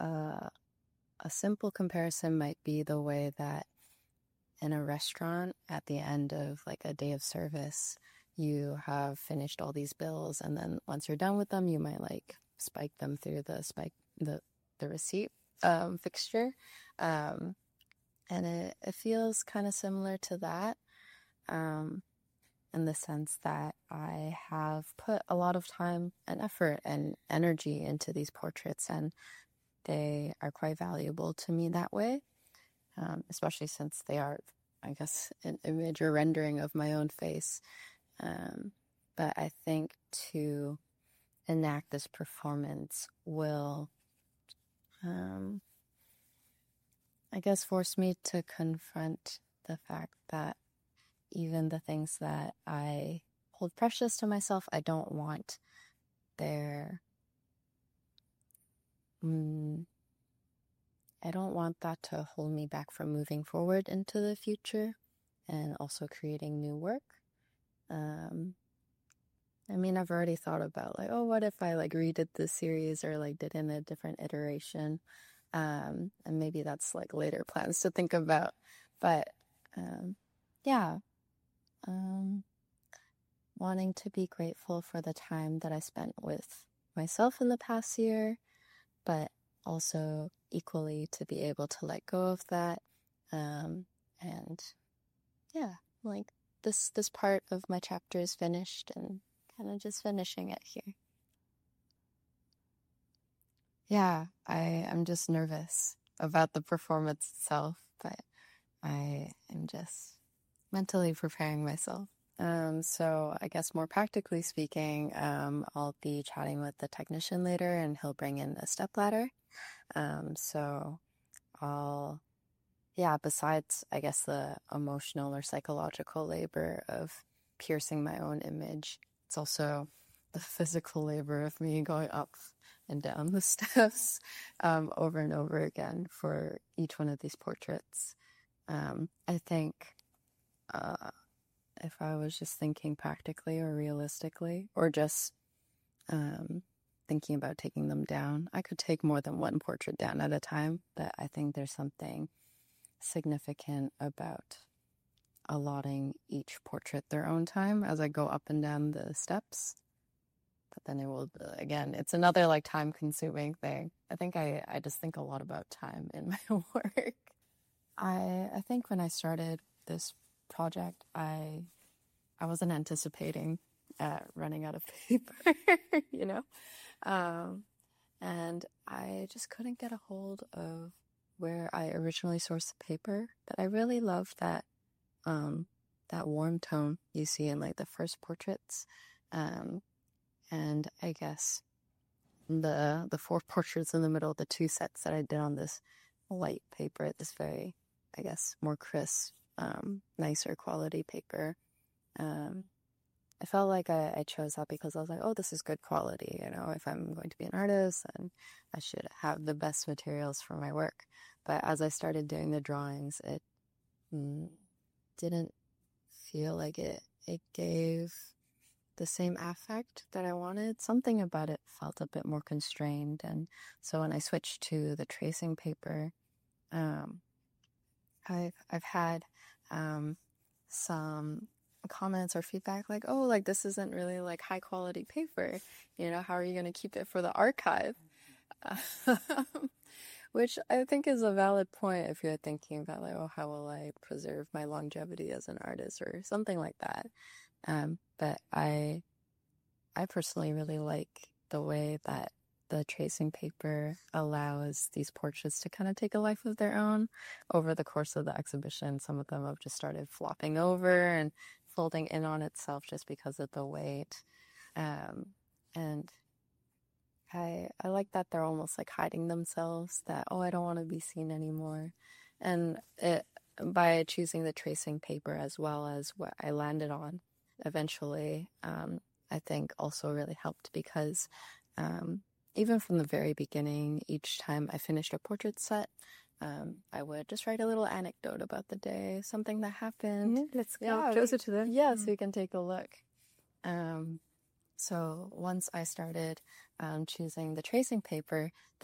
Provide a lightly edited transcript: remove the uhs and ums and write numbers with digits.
a simple comparison might be the way that in a restaurant at the end of like a day of service, you have finished all these bills, and then once you're done with them, you might like spike them through the receipt fixture. Um, and it feels kind of similar to that, in the sense that I have put a lot of time and effort and energy into these portraits, and they are quite valuable to me that way, especially since they are, I guess, an image or rendering of my own face. But I think to enact this performance will, I guess, force me to confront the fact that even the things that I hold precious to myself, I don't want their, I don't want that to hold me back from moving forward into the future and also creating new work. I mean, I've already thought about like, oh, what if I like redid this series or like did in a different iteration? And maybe that's like later plans to think about. But yeah, wanting to be grateful for the time that I spent with myself in the past year, but also equally to be able to let go of that. And yeah, like this part of my chapter is finished and kind of just finishing it here. Yeah, I'm just nervous about the performance itself, but I am just mentally preparing myself. So I guess more practically speaking, I'll be chatting with the technician later and he'll bring in a stepladder. So besides, I guess, the emotional or psychological labor of piercing my own image, it's also the physical labor of me going up and down the steps over and over again for each one of these portraits. I think if I was just thinking practically or realistically, or just thinking about taking them down, I could take more than one portrait down at a time, but I think there's something significant about allotting each portrait their own time as I go up and down the steps. But then it will, again, it's another like time consuming thing. I think I just think a lot about time in my work. I think when I started this project, I wasn't anticipating running out of paper, you know? And I just couldn't get a hold of where I originally sourced the paper, but I really love that that warm tone you see in like the first portraits, and I guess the 4 portraits in the middle, the 2 sets that I did on this light paper, this very, I guess, more crisp, nicer quality paper. I felt like I chose that because I was like, oh, this is good quality, you know, if I'm going to be an artist, then I should have the best materials for my work. But as I started doing the drawings, it didn't feel like it gave the same affect that I wanted. Something about it felt a bit more constrained. And so when I switched to the tracing paper, I've had some comments or feedback like, oh, like this isn't really like high quality paper, you know, how are you going to keep it for the archive? Which I think is a valid point if you're thinking about like, oh, how will I preserve my longevity as an artist or something like that. But I personally really like the way that the tracing paper allows these portraits to kind of take a life of their own. Over the course of the exhibition, some of them have just started flopping over and folding in on itself just because of the weight. And I like that they're almost like hiding themselves, that, oh, I don't want to be seen anymore. And by choosing the tracing paper as well as what I landed on eventually, I think also really helped because even from the very beginning, each time I finished a portrait set, I would just write a little anecdote about the day, something that happened. Yeah, let's go closer to that. Yeah, so you can take a look. So once I started choosing the tracing paper,